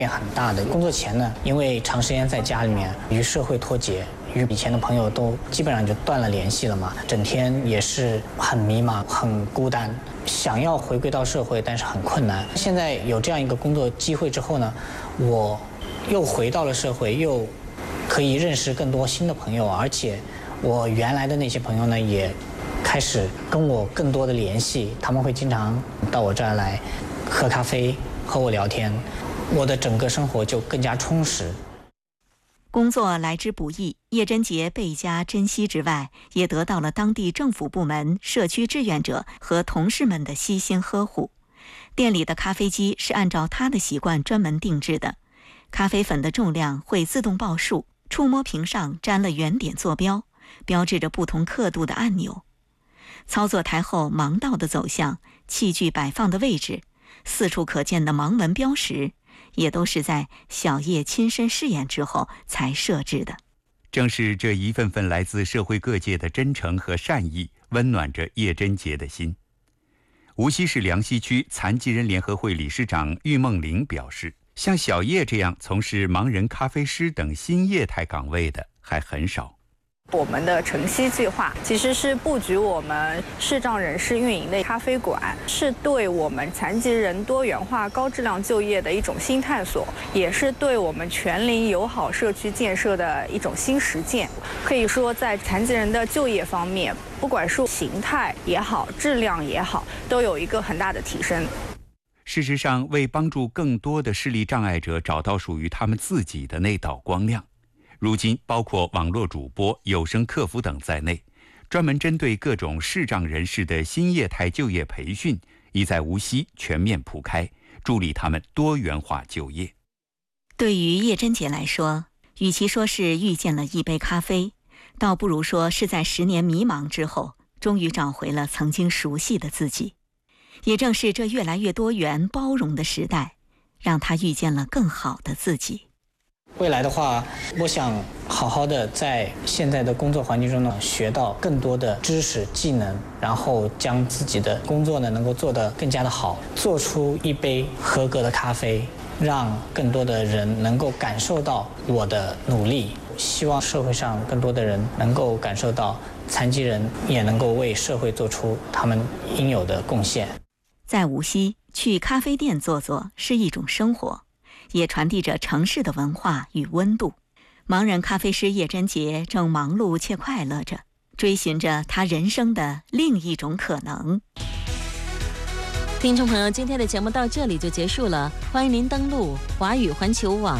很大的。工作前呢，因为长时间在家里面与社会脱节，与以前的朋友都基本上就断了联系了嘛，整天也是很迷茫、很孤单，想要回归到社会，但是很困难。现在有这样一个工作机会之后呢，我又回到了社会，又可以认识更多新的朋友，而且我原来的那些朋友呢，也开始跟我更多的联系，他们会经常到我这儿来喝咖啡，和我聊天，我的整个生活就更加充实。 工作来之不易，叶真杰倍加珍惜之外，也得到了当地政府部门、社区志愿者和同事们的悉心呵护。店里的咖啡机是按照他的习惯专门定制的，咖啡粉的重量会自动报数，触摸屏上沾了圆点坐标，标志着不同刻度的按钮。操作台后盲道的走向、器具摆放的位置、四处可见的盲文标识，也都是在小叶亲身试验之后才设置的。 正是这一份份来自社会各界的真诚和善意，温暖着叶真杰的心。无锡市梁溪区残疾人联合会理事长郁梦玲表示，像小叶这样从事盲人咖啡师等新业态岗位的还很少。 我们的晨曦计划其实是布局我们视障人士运营的咖啡馆，是对我们残疾人多元化高质量就业的一种新探索，也是对我们全龄友好社区建设的一种新实践。可以说在残疾人的就业方面，不管是形态也好，质量也好，都有一个很大的提升。 事实上，为帮助更多的视力障碍者找到属于他们自己的那道光亮，如今包括网络主播、有声客服等在内，专门针对各种视障人士的新业态就业培训已在无锡全面铺开，助力他们多元化就业。 对于叶真杰来说，与其说是遇见了一杯咖啡，倒不如说是在10年迷茫之后，终于找回了曾经熟悉的自己。也正是这越来越多元包容的时代，让他遇见了更好的自己。 未来的话，我想好好的在现在的工作环境中呢，学到更多的知识技能，然后将自己的工作呢能够做得更加的好，做出一杯合格的咖啡，让更多的人能够感受到我的努力。希望社会上更多的人能够感受到，残疾人也能够为社会做出他们应有的贡献。 在无锡，去咖啡店坐坐是一种生活，也传递着城市的文化与温度。盲人咖啡师叶真杰正忙碌且快乐着，追寻着他人生的另一种可能。 听众朋友，今天的节目到这里就结束了，欢迎您登录华语环球网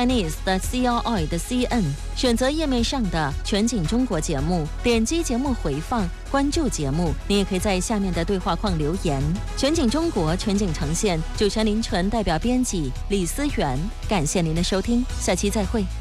Chinese.CRI.CN， 选择页面上的全景中国节目，点击节目回放，关注节目。您也可以在下面的对话框留言。全景中国全景呈现，主持人林纯代表编辑李思源，感谢您的收听，下期再会。